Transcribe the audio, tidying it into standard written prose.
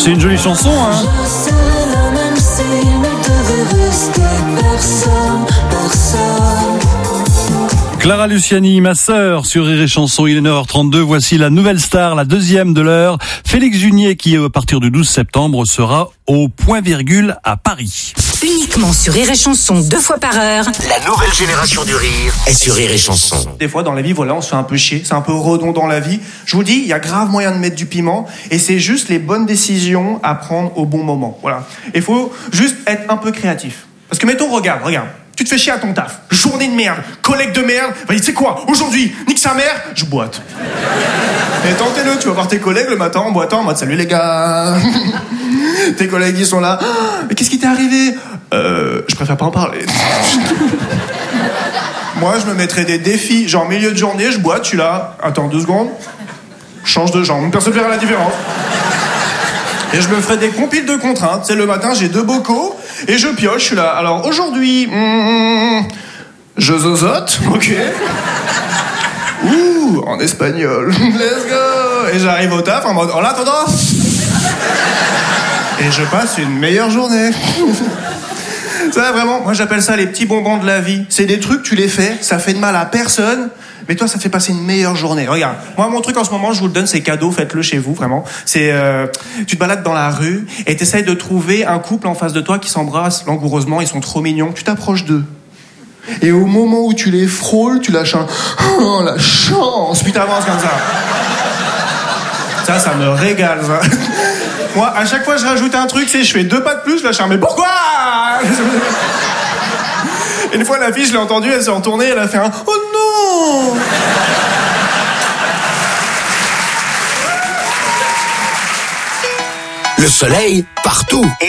C'est une jolie chanson, hein. Je serai là même s'il ne devait rester personne. Clara Luciani, ma sœur, sur Rire et Chanson, il est 9h32. Voici la nouvelle star, la deuxième de l'heure, Félix Junier, qui à partir du 12 septembre sera au Point Virgule à Paris. Uniquement sur Rire et Chanson 2 fois par heure. La nouvelle génération du rire est sur Rire et Chanson. Des fois, dans la vie, voilà, on se fait un peu chier. C'est un peu redondant la vie. Je vous dis, il y a grave moyen de mettre du piment. Et c'est juste les bonnes décisions à prendre au bon moment. Voilà. Il faut juste être un peu créatif. Parce que, mettons, regarde. Tu te fais chier à ton taf. Journée de merde. Collègue de merde. Bah, tu sais quoi? Aujourd'hui, nique sa mère, je boite. Et tentez-le. Tu vas voir tes collègues le matin en boitant en mode salut les gars. Tes collègues, ils sont là. Mais qu'est-ce qui t'est arrivé? Je préfère pas en parler. Moi, je me mettrais des défis. Genre, milieu de journée, je boite, je suis là. Attends 2 secondes. Change de jambe. Personne ne verra la différence. Et je me ferai des compiles de contraintes. C'est le matin, j'ai 2 bocaux et je pioche. Je suis là. Alors aujourd'hui, je zozote, ok. Ouh, en espagnol. Let's go. Et j'arrive au taf en mode hola todos. Et je passe une meilleure journée. Ça, vraiment, moi j'appelle ça les petits bonbons de la vie. C'est des trucs, tu les fais, ça fait de mal à personne, mais toi ça te fait passer une meilleure journée. Regarde, moi mon truc en ce moment, je vous le donne, c'est cadeau, faites-le chez vous, vraiment. C'est, tu te balades dans la rue et t'essayes de trouver un couple en face de toi qui s'embrasse langoureusement, ils sont trop mignons, tu t'approches d'eux. Et au moment où tu les frôles, tu lâches un « Oh, la chance !» Puis t'avances comme ça. Ça me régale, ça. Moi, à chaque fois, je rajoute un truc, je fais 2 pas de plus, je lâche un « Mais pourquoi ?» Et une fois, la fille, je l'ai entendue, elle s'est retournée, elle a fait un « Oh non !» Le soleil, partout. Et